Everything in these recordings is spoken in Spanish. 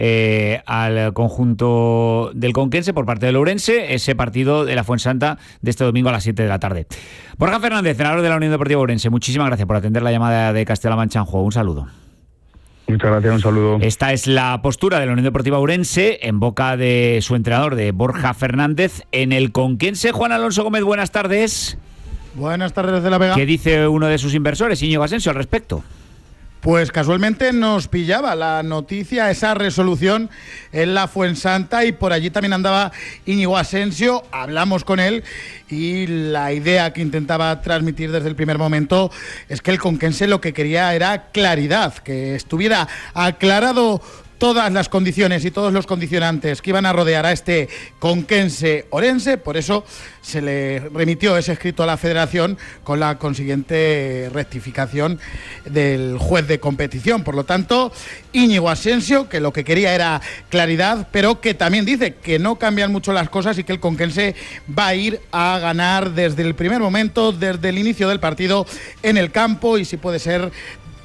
al conjunto del Conquense por parte del Ourense, ese partido de la Fuensanta de este domingo a las 7 de la tarde. Borja Fernández, entrenador de la Unión Deportiva Ourense, muchísimas gracias por atender la llamada de Castilla-La Mancha en Juego. Un saludo. Muchas gracias, un saludo. Esta es la postura de la Unión Deportiva Ourense en boca de su entrenador, de Borja Fernández, en el Conquense. Juan Alonso Gómez, buenas tardes. Buenas tardes desde La Vega. ¿Qué dice uno de sus inversores, Íñigo Asensio, al respecto? Pues casualmente nos pillaba la noticia, esa resolución en la Fuensanta, y por allí también andaba Íñigo Asensio. Hablamos con él y la idea que intentaba transmitir desde el primer momento es que el Conquense lo que quería era claridad, que estuviera aclarado todas las condiciones y todos los condicionantes que iban a rodear a este Conquense Ourense. Por eso se le remitió ese escrito a la Federación con la consiguiente rectificación del juez de competición. Por lo tanto, Íñigo Asensio, que lo que quería era claridad, pero que también dice que no cambian mucho las cosas y que el Conquense va a ir a ganar desde el primer momento, desde el inicio del partido en el campo, y si puede ser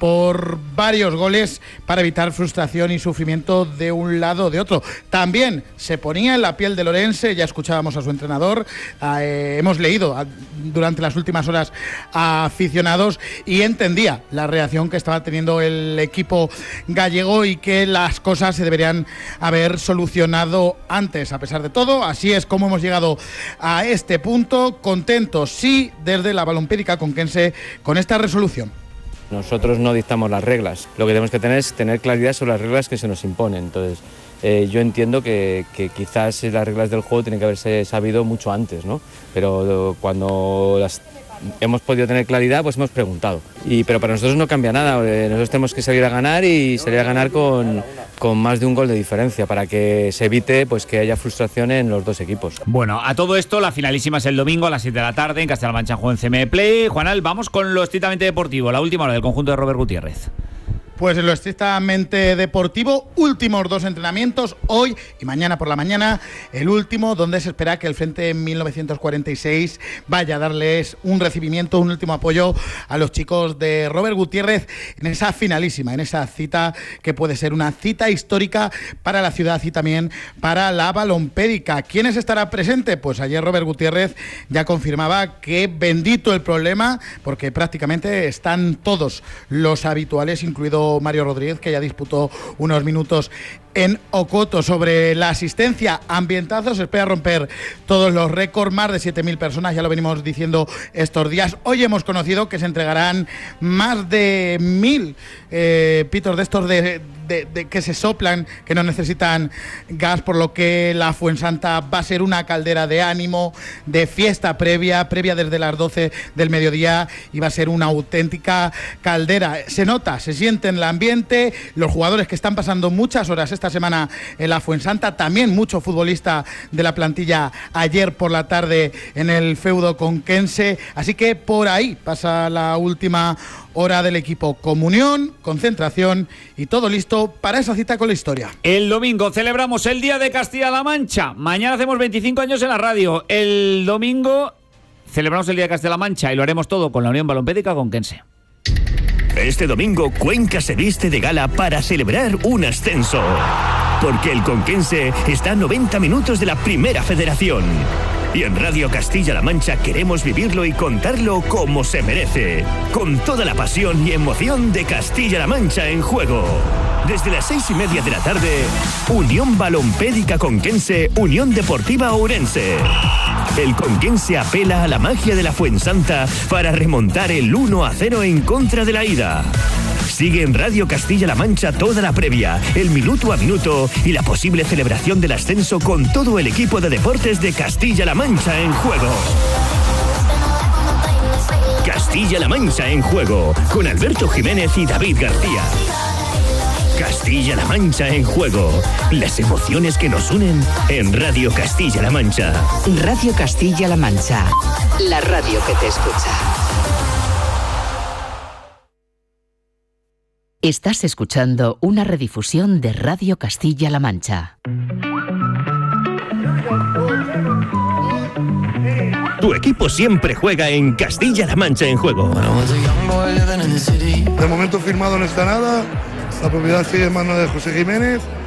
por varios goles, para evitar frustración y sufrimiento de un lado o de otro. También se ponía en la piel del Ourense, ya escuchábamos a su entrenador, hemos leído durante las últimas horas a aficionados, y entendía la reacción que estaba teniendo el equipo gallego y que las cosas se deberían haber solucionado antes. A pesar de todo, así es como hemos llegado a este punto, contentos sí desde la Balompédica Conquense con esta resolución. Nosotros no dictamos las reglas, lo que tenemos que tener es tener claridad sobre las reglas que se nos imponen. Entonces, yo entiendo que quizás las reglas del juego tienen que haberse sabido mucho antes, ¿no? Pero cuando las hemos podido tener claridad, pues hemos preguntado. Pero para nosotros no cambia nada, nosotros tenemos que salir a ganar, y salir a ganar con más de un gol de diferencia, para que se evite pues que haya frustración en los dos equipos. Bueno, a todo esto, la finalísima es el domingo a las 7 de la tarde en Castilla-La Mancha en Juego en CME Play. Juanal, vamos con lo estrictamente deportivo, la última hora del conjunto de Robert Gutiérrez. Pues en lo estrictamente deportivo, últimos dos entrenamientos, hoy y mañana por la mañana, el último, donde se espera que el Frente 1946 vaya a darles un recibimiento, un último apoyo a los chicos de Robert Gutiérrez en esa finalísima, en esa cita que puede ser una cita histórica para la ciudad y también para la Balompédica. ¿Quiénes estará presente? Pues ayer Robert Gutiérrez ya confirmaba que bendito el problema, porque prácticamente están todos los habituales, incluido Mario Rodríguez, que ya disputó unos minutos en Ocoto. Sobre la asistencia, ambientazo, se espera romper todos los récords, más de 7.000 personas, ya lo venimos diciendo estos días. Hoy hemos conocido que se entregarán más de 1.000 pitos de estos de que se soplan, que no necesitan gas, por lo que la Fuensanta va a ser una caldera de ánimo, de fiesta previa desde las 12 del mediodía, y va a ser una auténtica caldera. Se nota, se siente en el ambiente, los jugadores que están pasando muchas horas esta semana en la Fuensanta, también mucho futbolista de la plantilla ayer por la tarde en el feudo conquense, así que por ahí pasa la última hora del equipo. Comunión, concentración y todo listo para esa cita con la historia. El domingo celebramos el Día de Castilla-La Mancha. Mañana hacemos 25 años en la radio. El domingo celebramos el Día de Castilla-La Mancha y lo haremos todo con la Unión Balompédica Conquense. Este domingo Cuenca se viste de gala para celebrar un ascenso. Porque el Conquense está a 90 minutos de la Primera Federación. Y en Radio Castilla-La Mancha queremos vivirlo y contarlo como se merece. Con toda la pasión y emoción de Castilla-La Mancha en juego. Desde las 6:30 de la tarde, Unión Balompédica Conquense, Unión Deportiva Ourense. El Conquense apela a la magia de la Fuensanta para remontar el 1-0 en contra de la ida. Sigue en Radio Castilla-La Mancha toda la previa, el minuto a minuto y la posible celebración del ascenso con todo el equipo de deportes de Castilla-La Mancha en juego. Castilla-La Mancha en juego, con Alberto Jiménez y David García. Castilla-La Mancha en juego. Las emociones que nos unen en Radio Castilla-La Mancha. Radio Castilla-La Mancha. La radio que te escucha. Estás escuchando una redifusión de Radio Castilla-La Mancha. Tu equipo siempre juega en Castilla-La Mancha en juego. De momento firmado no está nada. La propiedad sigue en manos de José Jiménez